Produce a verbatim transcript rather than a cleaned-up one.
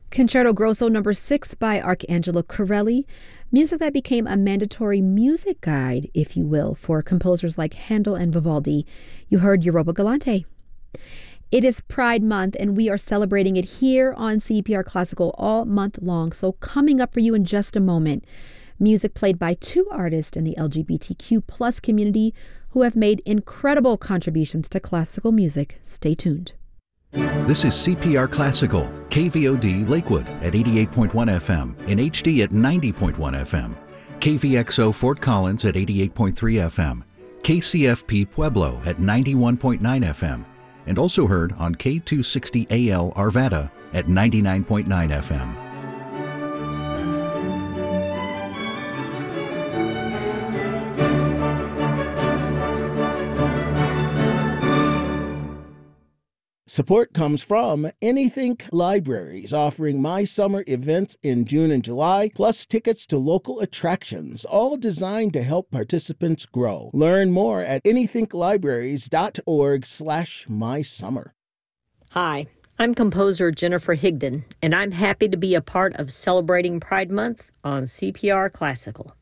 Concerto Grosso number six by Arcangelo Corelli, music that became a mandatory music guide, if you will, for composers like Handel and Vivaldi. You heard Europa Galante. It is Pride Month, and we are celebrating it here on C P R Classical all month long. So coming up for you in just a moment, music played by two artists in the L G B T Q plus community who have made incredible contributions to classical music. Stay tuned. This is C P R Classical, K V O D Lakewood at eighty-eight point one F M, and H D at ninety point one F M, K V X O Fort Collins at eighty-eight point three F M, K C F P Pueblo at ninety-one point nine F M, and also heard on K two sixty A L Arvada at ninety-nine point nine F M. Support comes from Anythink Libraries, offering My Summer events in June and July, plus tickets to local attractions, all designed to help participants grow. Learn more at anythinklibraries.org slash my summer. Hi, I'm composer Jennifer Higdon, and I'm happy to be a part of celebrating Pride Month on C P R Classical.